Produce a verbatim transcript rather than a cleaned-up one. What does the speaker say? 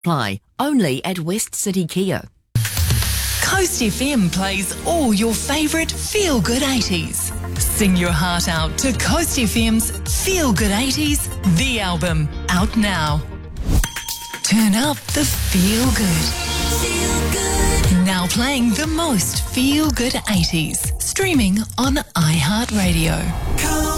Apply only at West City Kia. Coast F M plays all your favourite feel-good eighties. Sing your heart out to Coast F M's Feel Good eighties, the album, out now. Turn up the feel good. Feel good. Now playing the most feel good eighties. Streaming on iHeartRadio.